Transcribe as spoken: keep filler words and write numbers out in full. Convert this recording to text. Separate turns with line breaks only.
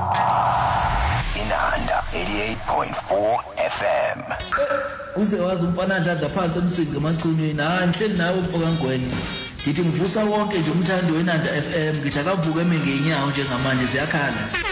Inanda eighty-eight point four F M.
Uze wazi umfana adladla phansi emsingi emachunini hayi ngihleli nawe uMfoka Ngwenya ngithi ngivusa wonke nje umthandi weNanda F M ngithi akavuke eme ngeenyawo njengamanje ziyakhala.